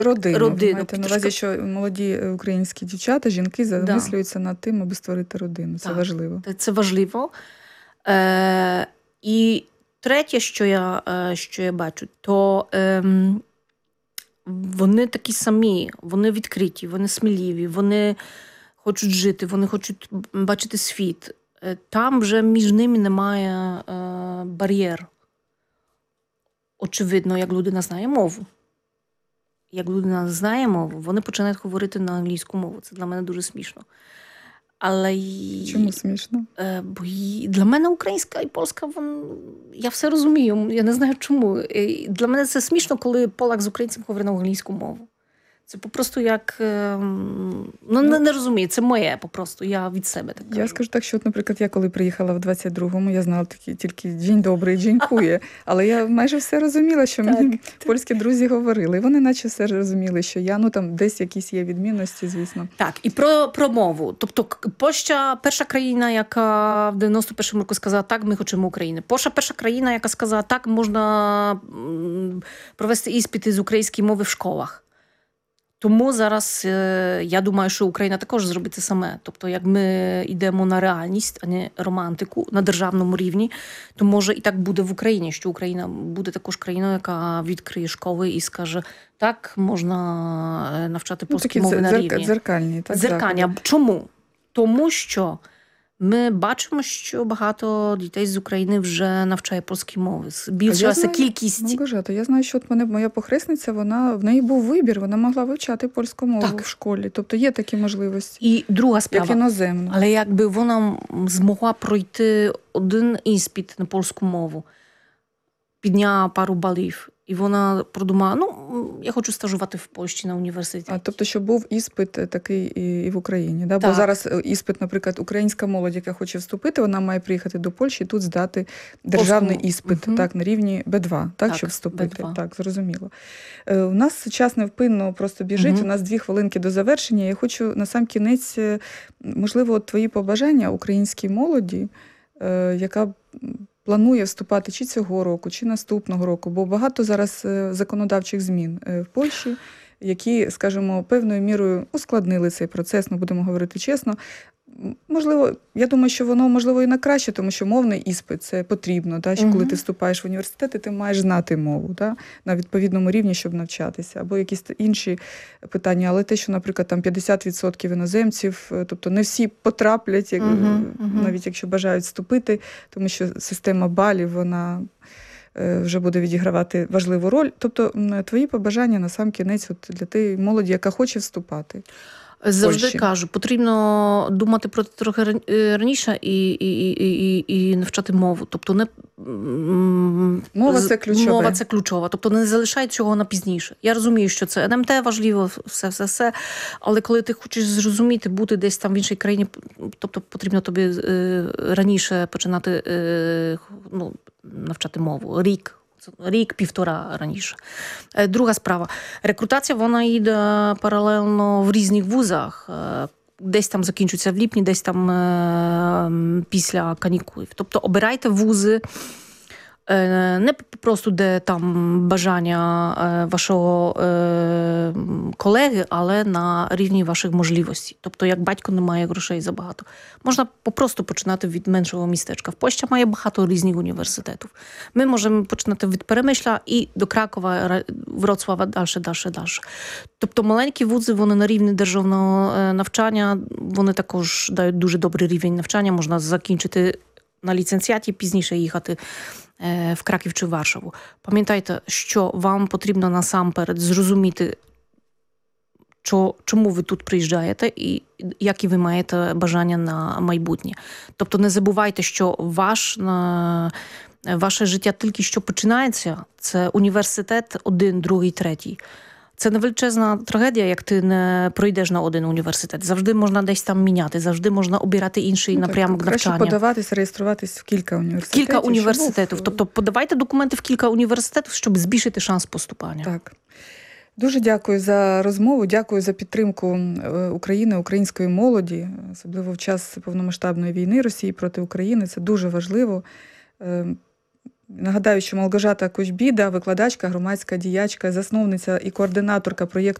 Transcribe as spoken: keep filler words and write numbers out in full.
Родину. родину. Маєте на увазі, що молоді українські дівчата, жінки замислюються да. над тим, аби створити родину. Це так, важливо. Це важливо. Е, і третє, що я, що я бачу, то е, вони такі самі, вони відкриті, вони сміливі, вони хочуть жити, вони хочуть бачити світ. Там вже між ними немає е, бар'єр. Очевидно, як людина знає мову. Як людина знає мову, вони починають говорити на англійську мову. Це для мене дуже смішно. Але чому смішно? Е, бо для мене українська і польська, вон, я все розумію. Я не знаю чому. І для мене це смішно, коли полак з українцем говорить на англійську мову. Це просто як, ну не, не розумію, це моє попросту, я від себе так кажу. Я скажу так, що, от, наприклад, я коли приїхала в двадцять другому, я знала такі, тільки «Дінь добрий, дзінькує», але я майже все розуміла, що мені польські друзі говорили, і вони наче все розуміли, що я, ну там десь якісь є відмінності, звісно. Так, і про, про мову. Тобто Польща перша країна, яка в дев'яносто першому році сказала, так, ми хочемо України. Польща перша країна, яка сказала, так, можна провести іспити з української мови в школах. Тому зараз я думаю, що Україна також зробить це саме. Тобто, як ми йдемо на реальність, а не романтику, на державному рівні, то може і так буде в Україні, що Україна буде також країною, яка відкриє школи і скаже, так, можна навчати польські ну, мови на рівні. Дзеркальні. Так, Дзеркальні. Чому? Тому що ми бачимо, що багато дітей з України вже навчає польські мови. Більша кількість. Ну, кажете, я знаю, що от мене моя похресниця, вона в неї був вибір, вона могла вивчати польську мову так. в школі. Тобто є такі можливості. І друга справа. Як іноземну. Але якби вона змогла пройти один іспит на польську мову, підняла пару балів, і вона продумала, ну, я хочу стажувати в Польщі на університеті. А, тобто, що був іспит такий і, і в Україні, да? Бо зараз іспит, наприклад, українська молодь, яка хоче вступити, вона має приїхати до Польщі і тут здати державний Польському. іспит угу. так, на рівні Б два, так, так щоб вступити. Б два. Так, зрозуміло. У нас час невпинно просто біжить, угу. у нас дві хвилинки до завершення. Я хочу на сам кінець, можливо, твої побажання українській молоді, яка планує вступати чи цього року, чи наступного року, бо багато зараз законодавчих змін в Польщі, які, скажімо, певною мірою ускладнили цей процес, ми будемо говорити чесно. Можливо, я думаю, що воно, можливо, і на краще, тому що мовний іспит – це потрібно. Да? Що угу. коли ти вступаєш в університет, ти маєш знати мову да? на відповідному рівні, щоб навчатися. Або якісь інші питання. Але те, що, наприклад, там п'ятдесят відсотків іноземців, тобто не всі потраплять, як, угу. Угу. навіть якщо бажають вступити, тому що система балів, вона вже буде відігравати важливу роль. Тобто твої побажання на сам кінець от для тієї молоді, яка хоче вступати. Завжди Польщі. кажу, потрібно думати про це трохи раніше і, і, і, і навчати мову. Тобто не мова це ключове. Мова це ключова. Тобто не залишай цього на пізніше. Я розумію, що це ен ем те важливо, все, все, все. Але коли ти хочеш зрозуміти, бути десь там в іншій країні, тобто потрібно тобі раніше починати ну, навчати мову. Рік. Рік-півтора раніше. Друга справа. Рекрутація, вона йде паралельно в різних вузах. Десь там закінчується в липні, десь там після канікулів. Тобто обирайте вузи, не просто де там бажання вашого колеги, але на рівні ваших можливостей. Тобто, як батько не має грошей забагато. Можна просто починати від меншого містечка. В Польщі має багато різних університетів. Ми можемо починати від Перемишля і до Кракова, Вроцлава, далі, далі, далі. Тобто, маленькі вузи, вони на рівні державного навчання, вони також дають дуже добрий рівень навчання. Можна закінчити на ліцензіаті, пізніше їхати в Краків чи Варшаву. Пам'ятайте, що вам потрібно насамперед зрозуміти, що, чому ви тут приїжджаєте і які ви маєте бажання на майбутнє. Тобто не забувайте, що ваш, ваше життя тільки що починається. Це університет один, другий, третій. Це не величезна трагедія, як ти не пройдеш на один університет. Завжди можна десь там міняти, завжди можна обирати інший ну, напрямок так, навчання. Краще подаватись, реєструватись в кілька університетів. Кілька університетів. Щоб... Тобто подавайте документи в кілька університетів, щоб збільшити шанс поступання. Так. Дуже дякую за розмову, дякую за підтримку України, української молоді, особливо в час повномасштабної війни Росії проти України. Це дуже важливо. Нагадаю, що Малгожата Кочбіда, викладачка, громадська діячка, засновниця і координаторка проєкту